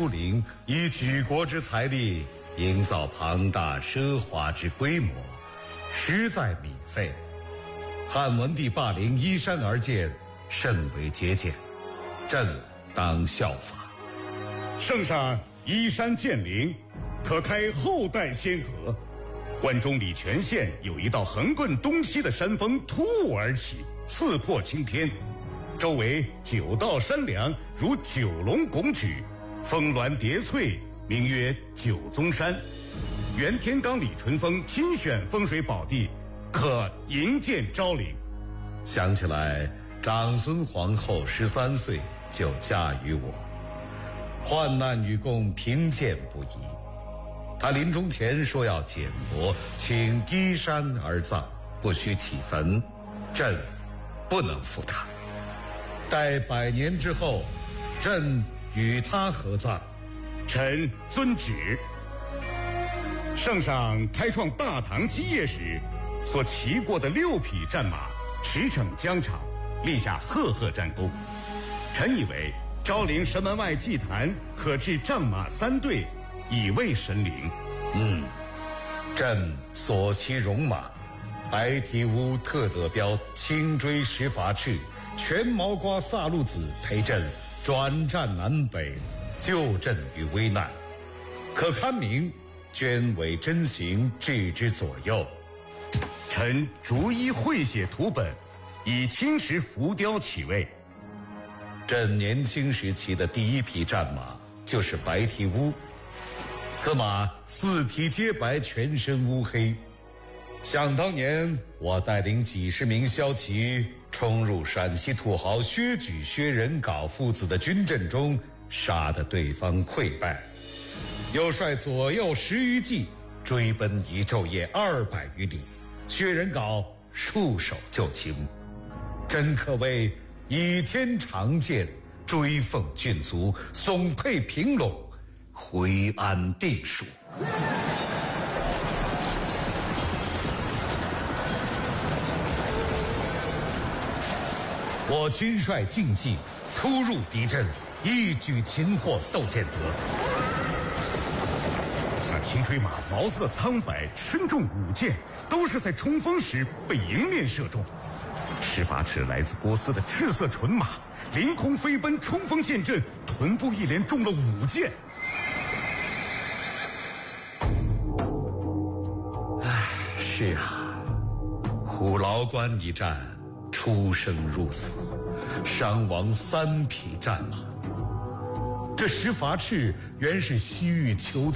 出领，以举国之财力营造庞大奢华之规模，实在米费。汉文帝霸陵依山而建，甚为节俭，朕当效法。 圣上依山建陵，可开后代先河。关中礼泉县有一道横贯东西的山峰突兀而起，刺破青天，周围9道山梁如9龙拱举，峰峦叠翠，名曰九宗山。袁天罡、李淳风亲选风水宝地，可营建昭陵。 想起来，长孙皇后13岁就嫁于我，患难与共，贫贱不移。他临终前说要简帛，请依山而葬，不许起坟，朕不能负他。待100年之后，朕与他合葬。 臣遵旨。圣上开创大唐基业时，所骑过的6匹战马驰骋疆场，立下赫赫战功。臣以为昭陵神门外祭坛可置战马3对，以慰神灵。 朕所骑戎马，白蹄乌、特德彪、轻追石筏赤、全毛瓜、萨路子陪朕转战南北，救朕于危难，可堪名捐为真行，置之左右。 臣逐一绘写图本，以青石浮雕起位。 朕年轻时骑的第1匹战马就是白蹄乌，此马4蹄皆白，全身乌黑。想当年，我带领几10名骁骑冲入陕西土豪薛举、薛仁杲父子的军阵中，杀得对方溃败，又率左右10余骑追奔一昼夜200余里，薛仁杲束手就擒。真可谓倚天长剑，追奉郡卒，耸佩平拢，回安定蜀。我亲率劲骑突入敌阵，一举擒获窦建德。 那骑追马毛色苍白，身中5箭，都是在冲锋时被迎面射中。石筏赤来自波斯的赤色纯马，凌空飞奔，冲锋陷阵，臀部一连中了5箭。 是啊，虎牢关一战，出生入死，伤亡3匹战马。这石筏赤原是西域求